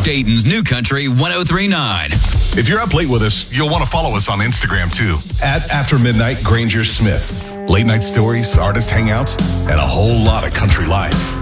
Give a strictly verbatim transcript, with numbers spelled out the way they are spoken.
Dayton's New Country one oh three point nine. If you're up late with us, you'll want to follow us on Instagram too. At After Midnight Granger Smith. Late night stories, artist hangouts, and a whole lot of country life.